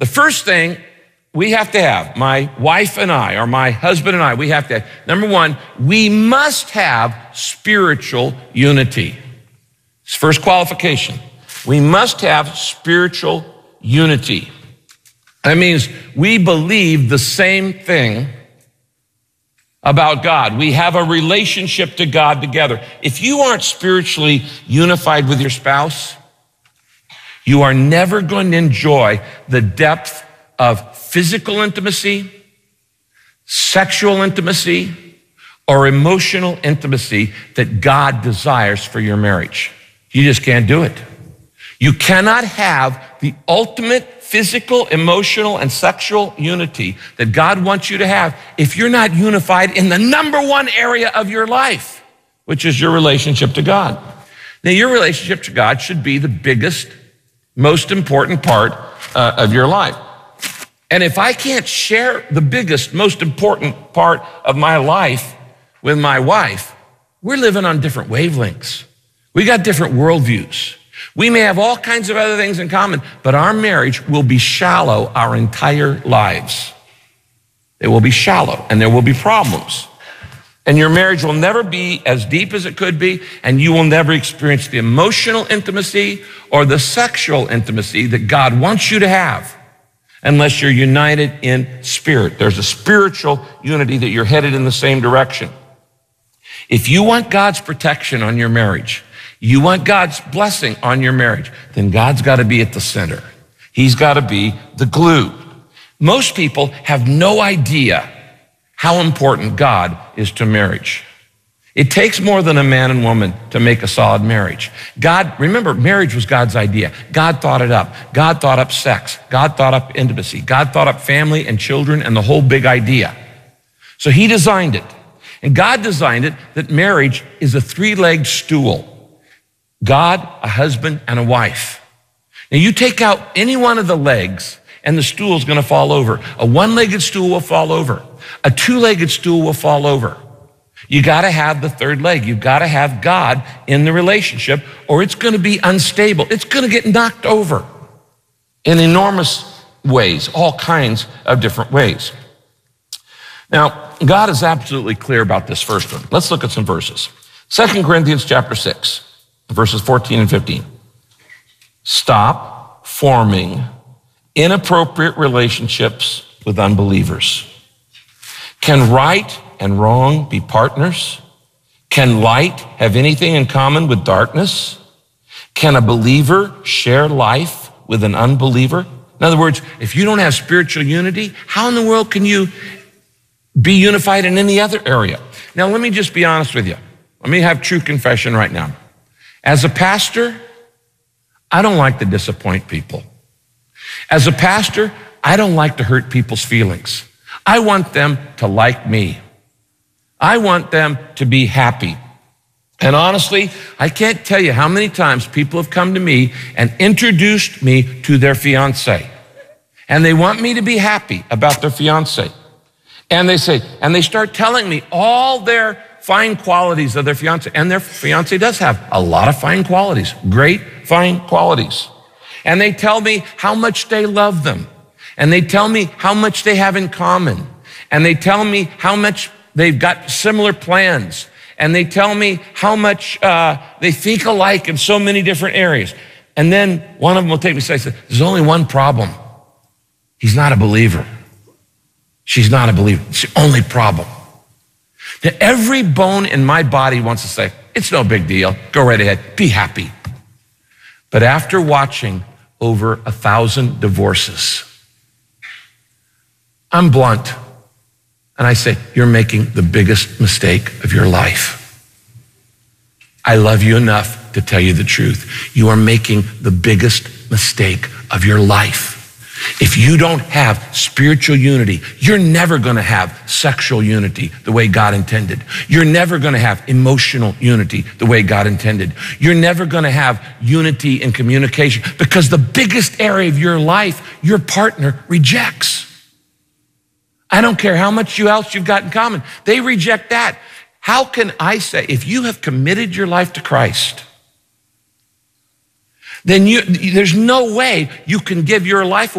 The first thing we have to have, my wife and I, or my husband and I, we have to have, number one, we must have spiritual unity. It's first qualification. We must have spiritual unity. That means we believe the same thing about God. We have a relationship to God together. If you aren't spiritually unified with your spouse, you are never going to enjoy the depth of physical intimacy, sexual intimacy, or emotional intimacy that God desires for your marriage. You just can't do it. You cannot have the ultimate physical, emotional, and sexual unity that God wants you to have if you're not unified in the number one area of your life, which is your relationship to God. Now, your relationship to God should be the biggest, most important part of your life. And if I can't share the biggest, most important part of my life with my wife, we're living on different wavelengths. We got different worldviews. We may have all kinds of other things in common, but our marriage will be shallow our entire lives. It will be shallow, and there will be problems. And your marriage will never be as deep as it could be, and you will never experience the emotional intimacy or the sexual intimacy that God wants you to have unless you're united in spirit. There's a spiritual unity that you're headed in the same direction. If you want God's protection on your marriage, you want God's blessing on your marriage, then God's got to be at the center. He's got to be the glue. Most people have no idea how important God is to marriage. It takes more than a man and woman to make a solid marriage. God, remember, marriage was God's idea. God thought it up. God thought up sex. God thought up intimacy. God thought up family and children and the whole big idea. So he designed it. And God designed it that marriage is a three-legged stool. God, a husband, and a wife. Now you take out any one of the legs and the stool is going to fall over. A one-legged stool will fall over. A two-legged stool will fall over. You got to have the third leg. You've got to have God in the relationship or it's going to be unstable. It's going to get knocked over in enormous ways, all kinds of different ways. Now, God is absolutely clear about this first one. Let's look at some verses. 2 Corinthians chapter 6. Verses 14 and 15. Stop forming inappropriate relationships with unbelievers. Can right and wrong be partners? Can light have anything in common with darkness? Can a believer share life with an unbeliever? In other words, if you don't have spiritual unity, how in the world can you be unified in any other area? Now, let me just be honest with you. Let me have true confession right now. As a pastor, I don't like to disappoint people. As a pastor, I don't like to hurt people's feelings. I want them to like me. I want them to be happy. And honestly, I can't tell you how many times people have come to me and introduced me to their fiance. And they want me to be happy about their fiance. And they start telling me all their fine qualities of their fiance, and their fiance does have a lot of fine qualities, great fine qualities. And they tell me how much they love them. And they tell me how much they have in common. And they tell me how much they've got similar plans. And they tell me how much they think alike in so many different areas. And then one of them will take me aside and say, there's only one problem. He's not a believer. She's not a believer. It's the only problem. Now, every bone in my body wants to say, it's no big deal. Go right ahead. Be happy. But after watching over 1,000 divorces, I'm blunt. And I say, you're making the biggest mistake of your life. I love you enough to tell you the truth. You are making the biggest mistake of your life. If you don't have spiritual unity, you're never going to have sexual unity the way God intended. You're never going to have emotional unity the way God intended. You're never going to have unity in communication because the biggest area of your life, your partner rejects. I don't care how much else you've got in common. They reject that. How can I say, if you have committed your life to Christ, then there's no way you can give your life away